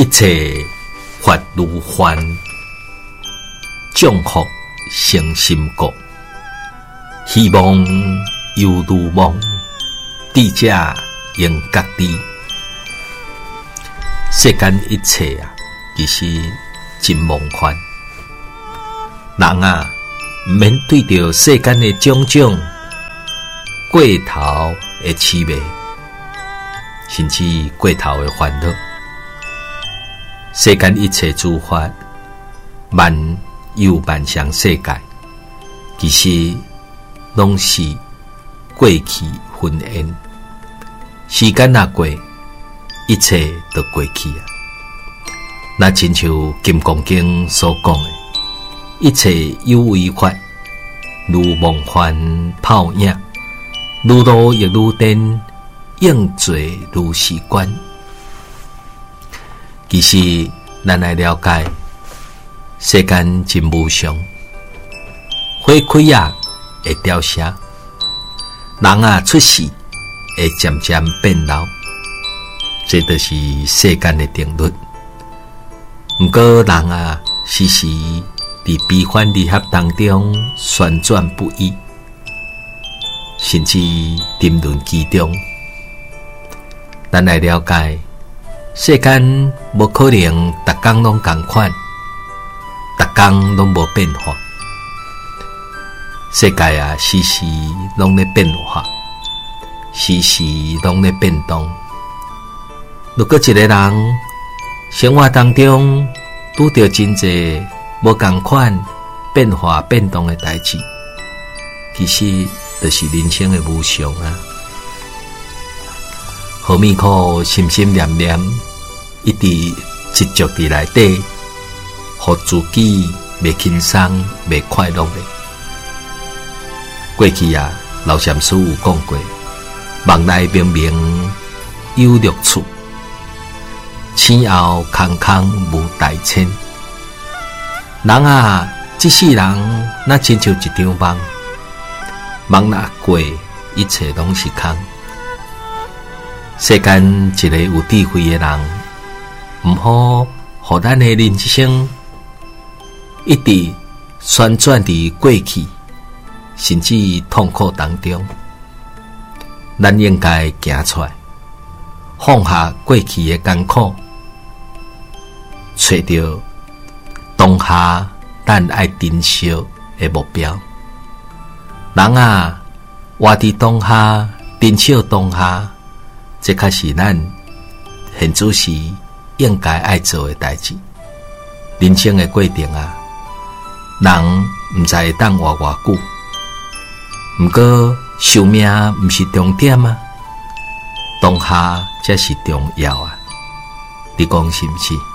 一切法如幻，降福成心国。希望犹如梦，智者应觉知。世间一切啊，其实真梦幻。人啊，毋免对着世间的种种过头的痴迷，甚至过头的烦恼。世间一切诸法，万有万象世界，其实拢是过去云烟。时间若过，一切都过去啊。那亲像《金刚经》所讲的，一切有为法，如梦幻泡影，如露亦如电，应作如是观。其实，咱来了解，世间真无常，花开啊会凋谢，人啊出世会渐渐变老，这就是世间的定律。不过人啊，时时伫悲欢离合当中旋转不已，甚至沉沦其中。咱来了解，世间无可能逐天拢同款，逐天拢无变化。世界啊，时时拢在变化，时时拢在变动。如果一个人生活当中拄到真侪无同款变化变动的代志，其实就是人生的无常啊。何米可心心念念，一直执着伫内底，互自己袂轻松、袂快乐的。过去啊，老禅师有讲过，梦内明明有乐处，醒后空空无代千。人啊，这世人那亲像一场梦，梦若过，一切拢是空。世间一个有智慧的人，毋好互咱的人生一直旋转伫过去，甚至痛苦当中。咱应该行出来，放下过去的艰苦，找到当下咱爱珍惜的目标。人啊，活伫当下，珍惜当下，这才是咱现主时应该爱做的代志。人生的过程啊，人毋知会当活偌久，毋过寿命毋是重点啊，当下才是重要啊。你讲是毋是？